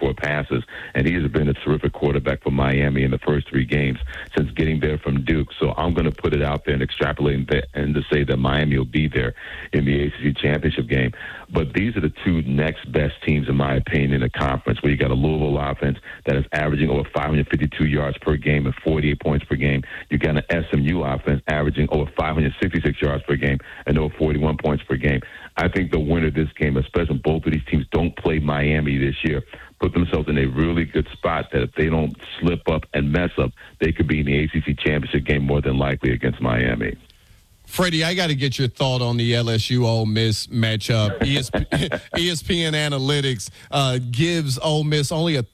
134 passes, and he has been a terrific quarterback for Miami in the first 3 games since getting there from Duke. So I'm going to put it out there and extrapolate and to say that Miami will be there in the ACC championship game. But these are the 2 next best teams, in my opinion, in the conference, where you got a Louisville offense that is averaging over 552 yards per game and 48 points per game. You got an SMU offense averaging over 566 yards per game and over 41 points per game. I think the winner of this game, especially when both of these teams don't play Miami this year, put themselves in a really good spot that if they don't slip up and mess up, they could be in the ACC championship game more than likely against Miami. Freddie, I got to get your thought on the LSU-Ole Miss matchup. ESPN Analytics gives Ole Miss only a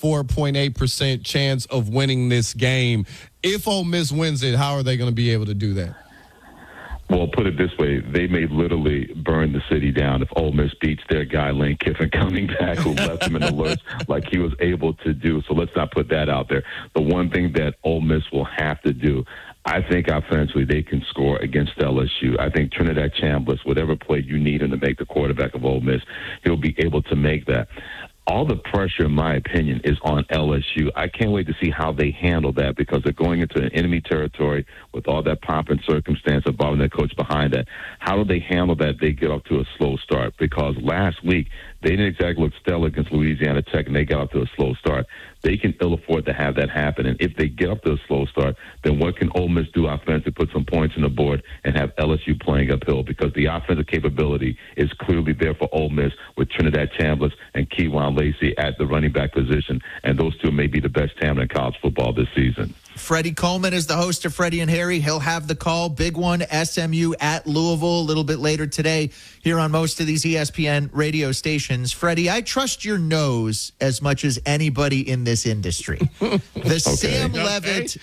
34.8% chance of winning this game. If Ole Miss wins it, how are they going to be able to do that? Well, put it this way, they may literally burn the city down if Ole Miss beats their guy Lane Kiffin coming back, who left them in the lurch like he was able to do. So let's not put that out there. The one thing that Ole Miss will have to do, I think offensively they can score against LSU. I think Trinidad Chambliss, whatever play you need him to make the quarterback of Ole Miss, he'll be able to make that. All the pressure, in my opinion, is on LSU. I can't wait to see how they handle that because they're going into an enemy territory with all that pomp and circumstance involving their coach behind that. How do they handle that? They get off to a slow start because last week they didn't exactly look stellar against Louisiana Tech, and they got off to a slow start. They can ill afford to have that happen. And if they get off to a slow start, then what can Ole Miss do offensively? Put some points on the board and have LSU playing uphill because the offensive capability is clearly there for Ole Miss with Trinidad Chambliss and Keywan Lacey at the running back position. And those two may be the best talent in college football this season. Freddie Coleman is the host of Freddie and Harry. He'll have the call. Big one, SMU at Louisville a little bit later today here on most of these ESPN radio stations. Freddie, I trust your nose as much as anybody in this industry. The Sam Levitt,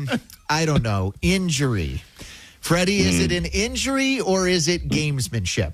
I don't know, injury. Freddie, is it an injury or is it gamesmanship?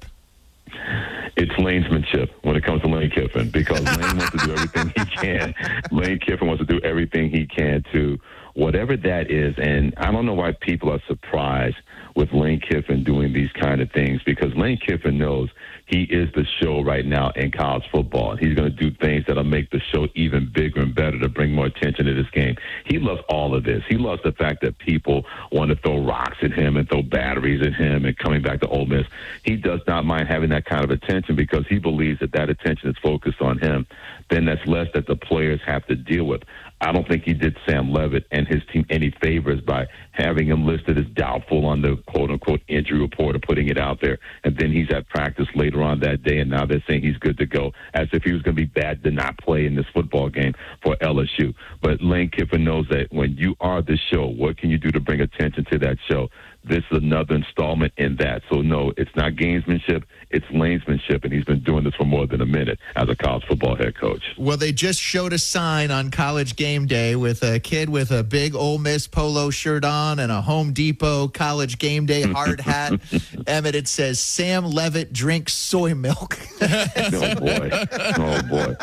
It's lanesmanship when it comes to Lane Kiffin because Lane wants to do everything he can. Lane Kiffin wants to do everything he can to whatever that is. And I don't know why people are surprised with Lane Kiffin doing these kind of things because Lane Kiffin knows he is the show right now in college football. He's going to do things that'll make the show even bigger and better to bring more attention to this game. He loves all of this. He loves the fact that people want to throw rocks at him and throw batteries at him and coming back to Ole Miss. He does not mind having that kind of attention because he believes that that attention is focused on him. Then that's less that the players have to deal with. I don't think he did Sam Levitt and his team any favors by having him listed as doubtful on the quote-unquote injury report or putting it out there. And then he's at practice later on that day, and now they're saying he's good to go, as if he was going to be bad to not play in this football game for LSU. But Lane Kiffin knows that when you are the show, what can you do to bring attention to that show? This is another installment in that. So, no, it's not gamesmanship. It's lanesmanship, and he's been doing this for more than a minute as a college football head coach. Well, they just showed a sign on College Game Day with a kid with a big Ole Miss polo shirt on and a Home Depot College Game Day hard hat. Emmett, it says, Sam Levitt drinks soy milk. Oh, boy. Oh, boy.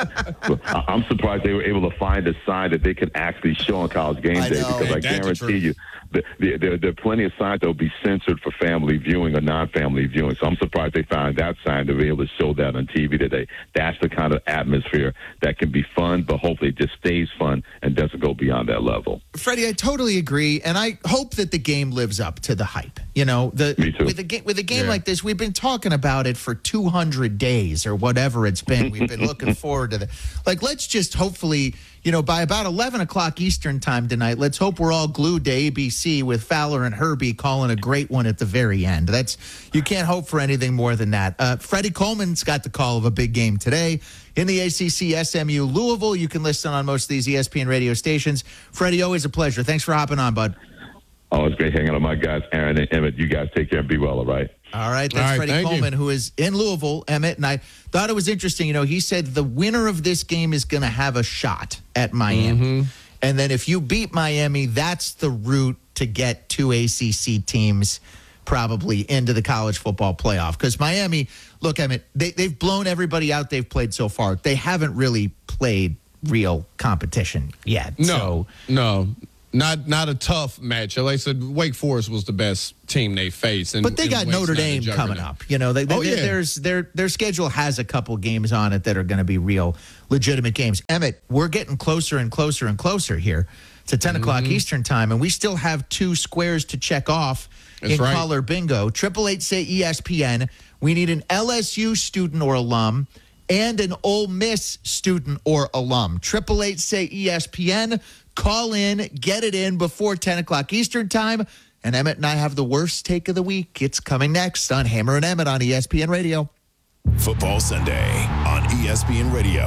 I'm surprised they were able to find a sign that they can actually show on College Game Day because I guarantee you there are plenty of signs that will be censored for family viewing or non-family viewing. So I'm surprised they found that sign to be able to show that on TV today. That's the kind of atmosphere that can be fun, but hopefully it just stays fun and doesn't go beyond that level. Freddie, I totally agree, and I hope that the game lives up to the hype. You know, Me too. With a game like this, we've been talking about it for 200 days or whatever it's been. We've been looking forward to that. Like, let's just hopefully, by about 11 o'clock Eastern time tonight, let's hope we're all glued to ABC with Fowler and Herbie calling a great one at the very end. You can't hope for anything more than that. Freddie Coleman's got the call of a big game today in the ACC, SMU, Louisville. You can listen on most of these ESPN radio stations. Freddie, always a pleasure. Thanks for hopping on, bud. Oh, it's great hanging out with my guys, Aaron and Emmett. You guys take care and be well, all right? All right, that's Freddie Coleman, who is in Louisville, Emmett. And I thought it was interesting. He said the winner of this game is going to have a shot at Miami. Mm-hmm. And then if you beat Miami, that's the route to get 2 ACC teams probably into the college football playoff. Because Miami, look, Emmett, they've blown everybody out they've played so far. They haven't really played real competition yet. No. Not a tough match. Like I said, Wake Forest was the best team they faced. But they got Notre Dame coming up. You know, their schedule has a couple games on it that are going to be real legitimate games. Emmett, we're getting closer and closer and closer here to 10 o'clock Eastern time, and we still have 2 squares to check off in caller bingo. 888-SAY-ESPN. We need an LSU student or alum and an Ole Miss student or alum. 888-SAY-ESPN. Call in, get it in before 10 o'clock Eastern time. And Emmett and I have the worst take of the week. It's coming next on Hammer and Emmett on ESPN Radio. Football Sunday on ESPN Radio.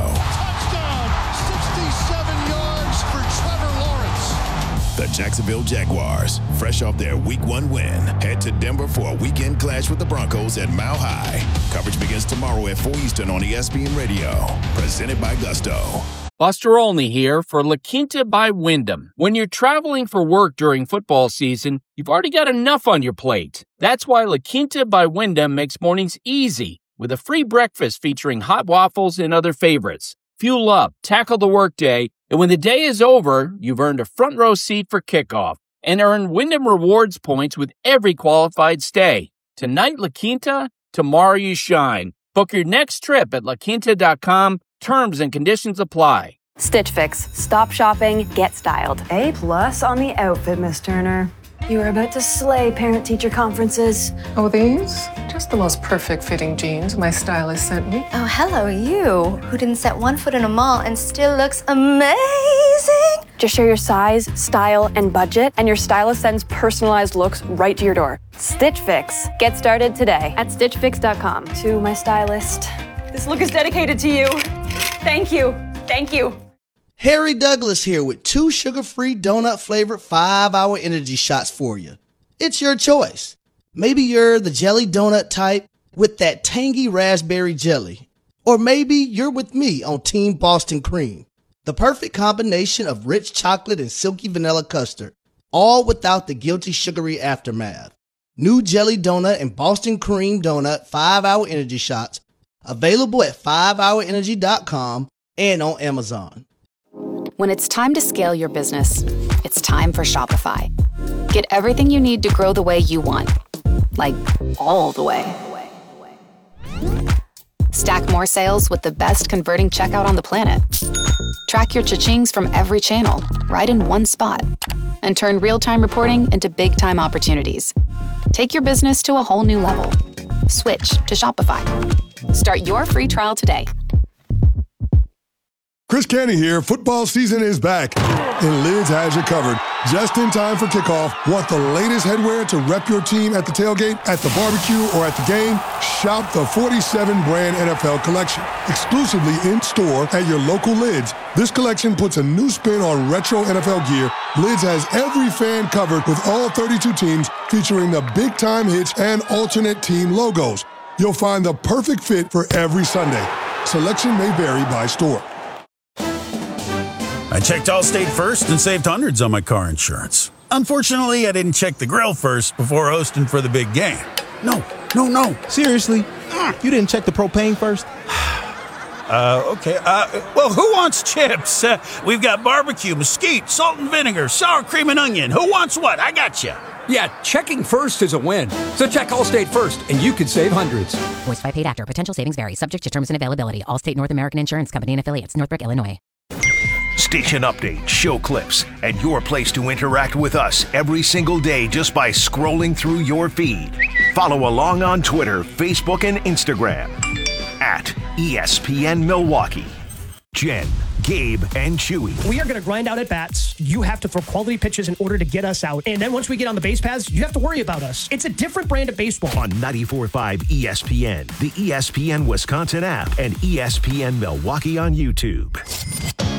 Touchdown, 67 yards for Trevor Lawrence. The Jacksonville Jaguars, fresh off their Week 1 win, head to Denver for a weekend clash with the Broncos at Mile High. Coverage begins tomorrow at 4 Eastern on ESPN Radio. Presented by Gusto. Buster Olney here for La Quinta by Wyndham. When you're traveling for work during football season, you've already got enough on your plate. That's why La Quinta by Wyndham makes mornings easy with a free breakfast featuring hot waffles and other favorites. Fuel up, tackle the workday, and when the day is over, you've earned a front row seat for kickoff and earn Wyndham Rewards points with every qualified stay. Tonight, La Quinta, tomorrow you shine. Book your next trip at laquinta.com. Terms and conditions apply. Stitch Fix. Stop shopping, get styled. A+ on the outfit, Miss Turner. You are about to slay parent-teacher conferences. Oh, these? Just the most perfect fitting jeans my stylist sent me. Oh, hello, you, who didn't set one foot in a mall and still looks amazing. Just share your size, style, and budget, and your stylist sends personalized looks right to your door. Stitch Fix. Get started today at stitchfix.com. To my stylist, this look is dedicated to you. Thank you. Thank you. Harry Douglas here with 2 sugar-free donut-flavored 5-hour energy shots for you. It's your choice. Maybe you're the jelly donut type with that tangy raspberry jelly. Or maybe you're with me on Team Boston Cream. The perfect combination of rich chocolate and silky vanilla custard, all without the guilty sugary aftermath. New jelly donut and Boston Cream donut 5-hour energy shots available at 5hourenergy.com and on Amazon. When it's time to scale your business, it's time for Shopify. Get everything you need to grow the way you want. Like, all the way. Stack more sales with the best converting checkout on the planet. Track your cha-chings from every channel, right in one spot. And turn real-time reporting into big-time opportunities. Take your business to a whole new level. Switch to Shopify. Start your free trial today. Chris Canty here. Football season is back, and Lids has you covered. Just in time for kickoff. Want the latest headwear to rep your team at the tailgate, at the barbecue, or at the game? Shop the 47-brand NFL collection, exclusively in-store at your local Lids. This collection puts a new spin on retro NFL gear. Lids has every fan covered with all 32 teams, featuring the big-time hits and alternate team logos. You'll find the perfect fit for every Sunday. Selection may vary by store. I checked Allstate first and saved hundreds on my car insurance. Unfortunately, I didn't check the grill first before hosting for the big game. No. Seriously? You didn't check the propane first? Okay. Well, who wants chips? We've got barbecue, mesquite, salt and vinegar, sour cream and onion. Who wants what? I got you. Yeah, checking first is a win. So check Allstate first, and you could save hundreds. Voiced by paid actor. Potential savings vary. Subject to terms and availability. Allstate North American Insurance Company and Affiliates. Northbrook, Illinois. Station updates, show clips, and your place to interact with us every single day just by scrolling through your feed. Follow along on Twitter, Facebook, and Instagram at ESPN Milwaukee. Jen, Gabe, and Chewy. We are going to grind out at bats. You have to throw quality pitches in order to get us out. And then once we get on the base paths, you have to worry about us. It's a different brand of baseball. On 94.5 ESPN, the ESPN Wisconsin app, and ESPN Milwaukee on YouTube.